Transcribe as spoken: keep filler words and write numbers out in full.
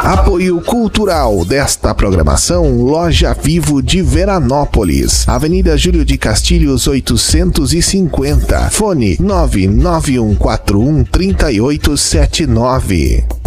Apoio cultural desta programação, Loja Vivo de Veranópolis, Avenida Júlio de Castilhos oitocentos e cinquenta, fone nove nove um quatro um três oito sete nove.